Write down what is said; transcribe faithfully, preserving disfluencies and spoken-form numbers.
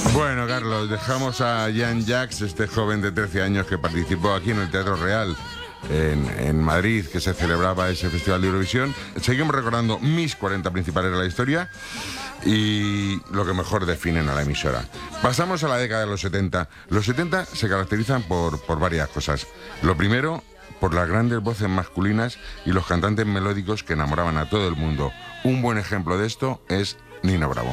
Bueno, Carlos, dejamos a Jan Jacques, este joven de trece años que participó aquí en el Teatro Real, en, en Madrid, que se celebraba ese Festival de Eurovisión. Seguimos recordando mis cuarenta principales de la historia y lo que mejor definen a la emisora. Pasamos a la década de los setenta. Los setenta se caracterizan por, por varias cosas. Lo primero, por las grandes voces masculinas y los cantantes melódicos que enamoraban a todo el mundo. Un buen ejemplo de esto es Nino Bravo.